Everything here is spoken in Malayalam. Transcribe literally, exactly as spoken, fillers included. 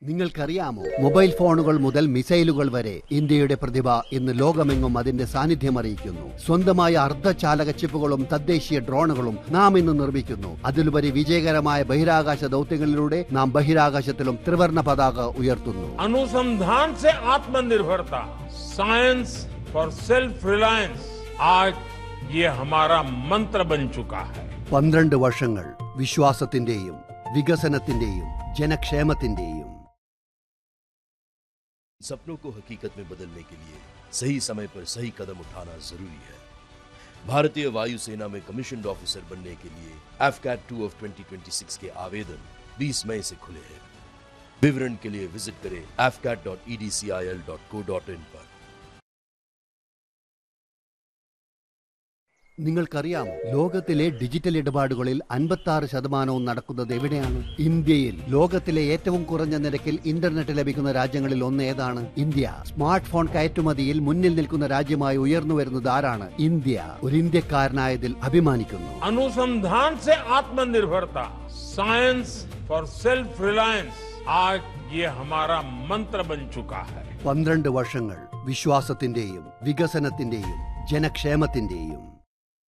നിങ്ങൾക്കറിയാമോ, മൊബൈൽ ഫോണുകൾ മുതൽ മിസൈലുകൾ വരെ ഇന്ത്യയുടെ പ്രതിഭ ഇന്ന് ലോകമെങ്ങും അതിന്റെ സാന്നിധ്യം അറിയിക്കുന്നു. സ്വന്തമായ അർദ്ധചാലക ചിപ്പുകളും തദ്ദേശീയ ഡ്രോണുകളും നാം ഇന്ന് നിർമ്മിക്കുന്നു. അതിലുപരി വിജയകരമായ ബഹിരാകാശ ദൗത്യങ്ങളിലൂടെ നാം ബഹിരാകാശത്തിലും ത്രിവർണ്ണ പതാക ഉയർത്തുന്നു. अनुसंधान से आत्मनिर्भरता, साइंस फॉर सेल्फ रिलायंस, आज ये हमारा मंत्र बन चुका है. പന്ത്രണ്ട് വർഷങ്ങൾ വിശ്വാസത്തിന്റെയും വികസനത്തിന്റെയും ജനക്ഷേമത്തിന്റെയും. सपनों को हकीकत में बदलने के लिए सही समय पर सही कदम उठाना जरूरी है. भारतीय वायुसेना में कमीशन्ड ऑफिसर बनने के लिए AFCAT two of twenty twenty six के आवेदन बीस मई से खुले हैं. विवरण के लिए विजिट करें F cat dot E D C I L dot co dot in पर. നിങ്ങൾക്കറിയാമോ, ലോകത്തിലെ ഡിജിറ്റൽ ഇടപാടുകളിൽ അൻപത്തി ആറ് ശതമാനവും നടക്കുന്നത് എവിടെയാണ്? ഇന്ത്യയിൽ. ലോകത്തിലെ ഏറ്റവും കുറഞ്ഞ നിരക്കിൽ ഇന്റർനെറ്റ് ലഭിക്കുന്ന രാജ്യങ്ങളിൽ ഒന്ന് ഏതാണ്? ഇന്ത്യ. സ്മാർട്ട് ഫോൺ കയറ്റുമതിയിൽ മുന്നിൽ നിൽക്കുന്ന രാജ്യമായി ഉയർന്നു വരുന്നത് ആരാണ്? ഇന്ത്യ. ഒരു ഇന്ത്യക്കാരനായതിൽ അഭിമാനിക്കുന്നു. अनुसंधान से आत्मनिर्भरता, साइंस फॉर सेल्फ रिलायंस, आज ये हमारा मंत्र बन चुका है. പന്ത്രണ്ട് വർഷങ്ങൾ വിശ്വാസത്തിന്റെയും വികസനത്തിന്റെയും ജനക്ഷേമത്തിന്റെയും.